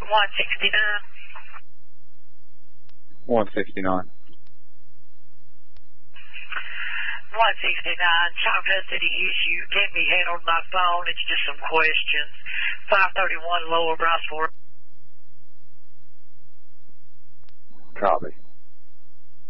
169. 169. 169, Chalk City issue can't be handled by phone. It's just some questions. 531 Lower Briceford. Copy.